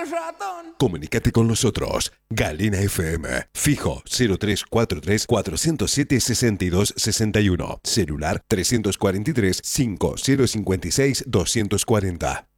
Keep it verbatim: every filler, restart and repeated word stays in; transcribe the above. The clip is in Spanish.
el ratón. Comunícate con nosotros. Galena F M. Fijo cero tres cuatro tres, cuatro cero siete, seis dos seis uno. Celular tres cuatro tres, cinco cero cinco seis, dos cuatro cero.